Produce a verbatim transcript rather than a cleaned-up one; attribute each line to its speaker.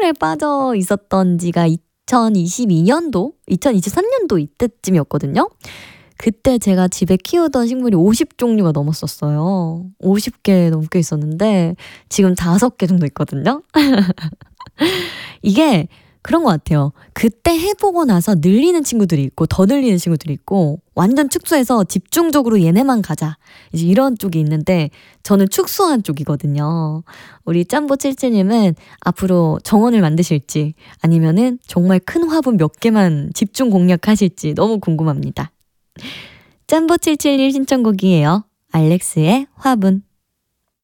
Speaker 1: 수술에 빠져 있었던 지가 이천이십이 년도, 이천이십삼 년도 이때쯤이었거든요. 그때 제가 집에 키우던 식물이 오십 종류가 넘었었어요. 오십 개 넘게 있었는데 지금 다섯 개 정도 있거든요. 이게 그런 것 같아요. 그때 해보고 나서 늘리는 친구들이 있고 더 늘리는 친구들이 있고 완전 축소해서 집중적으로 얘네만 가자 이제 이런 쪽이 있는데 저는 축소한 쪽이거든요. 우리 짬보칠칠님은 앞으로 정원을 만드실지 아니면은 정말 큰 화분 몇 개만 집중 공략하실지 너무 궁금합니다. 짬보칠칠님 신청곡이에요. 알렉스의 화분.